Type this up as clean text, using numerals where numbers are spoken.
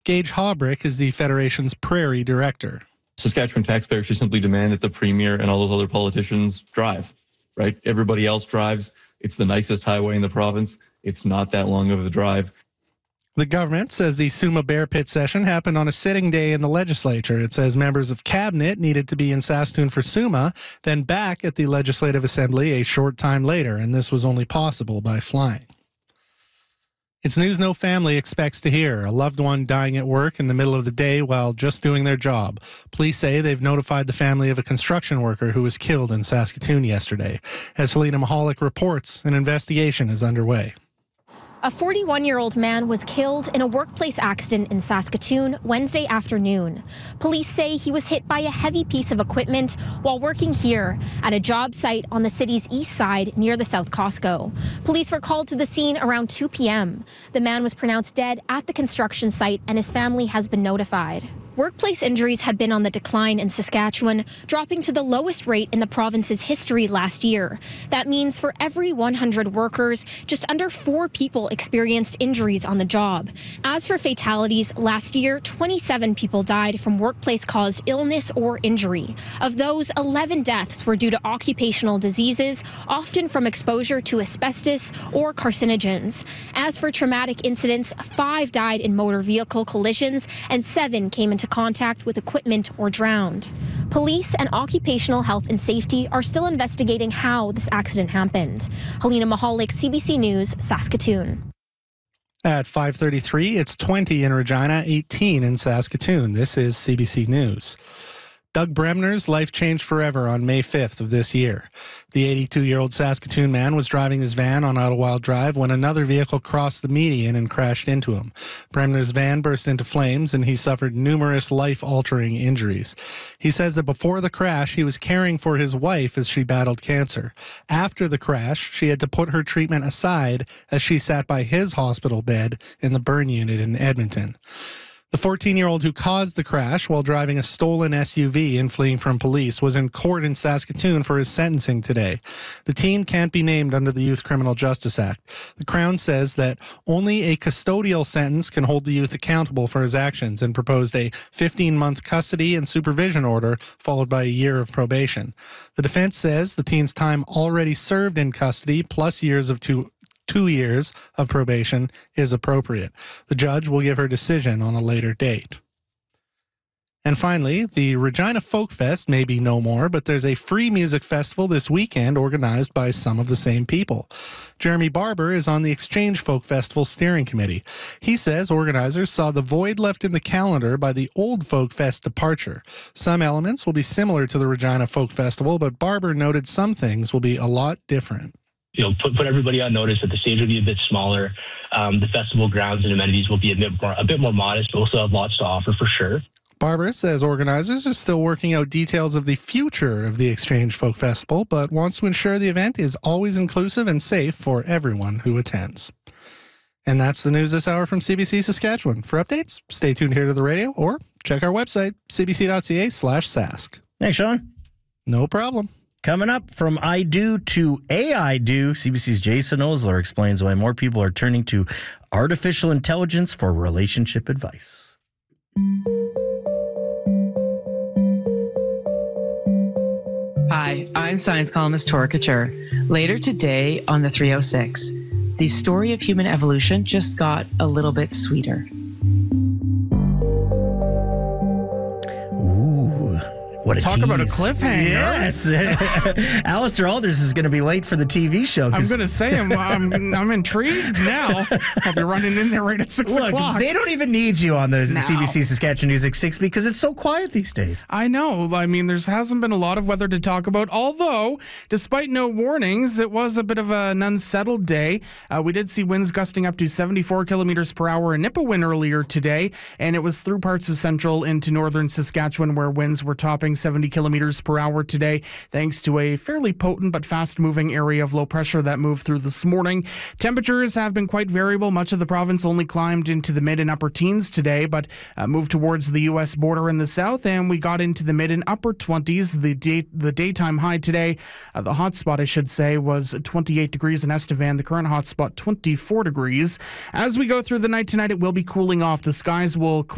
Gage Haubrick is the Federation's Prairie Director. Saskatchewan taxpayers should simply demand that the Premier and all those other politicians drive, right? Everybody else drives. It's the nicest highway in the province. It's not that long of a drive. The government says the Summa Bear Pit session happened on a sitting day in the legislature. It says members of cabinet needed to be in Saskatoon for Summa, then back at the Legislative Assembly a short time later, and this was only possible by flying. It's news no family expects to hear. A loved one dying at work in the middle of the day while just doing their job. Police say they've notified the family of a construction worker who was killed in Saskatoon yesterday. As Helena Mahalik reports, an investigation is underway. A 41-year-old man was killed in a workplace accident in Saskatoon Wednesday afternoon. Police say he was hit by a heavy piece of equipment while working here at a job site on the city's east side near the South Costco. Police were called to the scene around 2 p.m. The man was pronounced dead at the construction site and his family has been notified. Workplace injuries had been on the decline in Saskatchewan, dropping to the lowest rate in the province's history last year. That means for every 100 workers, just under 4 people experienced injuries on the job. As for fatalities, last year, 27 people died from workplace-caused illness or injury. Of those, 11 deaths were due to occupational diseases, often from exposure to asbestos or carcinogens. As for traumatic incidents, 5 died in motor vehicle collisions and 7 came into contact with equipment or drowned. Police and Occupational Health and Safety are still investigating how this accident happened. Helena Mahalik, CBC News, Saskatoon. At 5:33, it's 20 in Regina, 18 in Saskatoon. This is CBC News. Doug Bremner's life changed forever on May 5th of this year. The 82-year-old Saskatoon man was driving his van on Ottawild Drive when another vehicle crossed the median and crashed into him. Bremner's van burst into flames and he suffered numerous life-altering injuries. He says that before the crash, he was caring for his wife as she battled cancer. After the crash, she had to put her treatment aside as she sat by his hospital bed in the burn unit in Edmonton. The 14-year-old who caused the crash while driving a stolen SUV and fleeing from police was in court in Saskatoon for his sentencing today. The teen can't be named under the Youth Criminal Justice Act. The Crown says that only a custodial sentence can hold the youth accountable for his actions and proposed a 15-month custody and supervision order followed by a year of probation. The defense says the teen's time already served in custody plus years of 2 years of probation is appropriate. The judge will give her decision on a later date. And finally, the Regina Folk Fest may be no more, but there's a free music festival this weekend organized by some of the same people. Jeremy Barber is on the Exchange Folk Festival steering committee. He says organizers saw the void left in the calendar by the old Folk Fest departure. Some elements will be similar to the Regina Folk Festival, but Barber noted some things will be a lot different. Put everybody on notice that the stage will be a bit smaller. The festival grounds and amenities will be a bit more modest, but we'll still have lots to offer for sure. Barber says organizers are still working out details of the future of the Exchange Folk Festival, but wants to ensure the event is always inclusive and safe for everyone who attends. And that's the news this hour from CBC Saskatchewan. For updates, stay tuned here to the radio or check our website, cbc.ca/sask. Thanks, Sean. No problem. Coming up, from I do to AI do, CBC's Jason Osler explains why more people are turning to artificial intelligence for relationship advice. Hi, I'm science columnist Tora Couture. Later today on the 306, the story of human evolution just got a little bit sweeter. What a Talk tease. about a cliffhanger. Yes. Alistair Alders is going to be late for the TV show. I'm going to say I'm intrigued now. I'll be running in there right at 6 o'clock. They don't even need you on the CBC Saskatchewan News at 6 because it's so quiet these days. I know. I mean, there hasn't been a lot of weather to talk about, although, despite no warnings, it was a bit of an unsettled day. We did see winds gusting up to 74 kilometers per hour in Nipawin earlier today, and it was through parts of central into northern Saskatchewan where winds were topping 70 kilometers per hour today, thanks to a fairly potent but fast-moving area of low pressure that moved through this morning. Temperatures have been quite variable. Much of the province only climbed into the mid and upper teens today, but moved towards the U.S. border in the south, and we got into the mid and upper 20s. The daytime high today, the hot spot, I should say, was 28 degrees in Estevan. The current hot spot, 24 degrees. As we go through the night tonight, it will be cooling off. The skies will clear